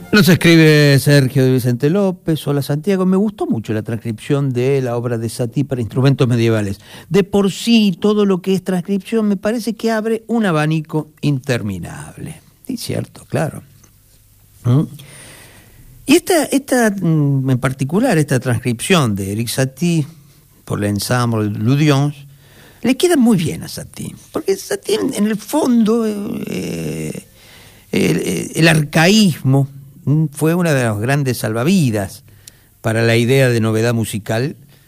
Nos escribe Sergio de Vicente López. Hola Santiago, me gustó mucho la transcripción de la obra de Satie para instrumentos medievales. De por sí, todo lo que es transcripción me parece que abre un abanico interminable. Y cierto, claro. Y esta en particular, esta transcripción de Erik Satie por el ensemble L'Audience, le queda muy bien a Satie, porque Satie en el fondo el arcaísmo fue una de las grandes salvavidas para la idea de novedad musical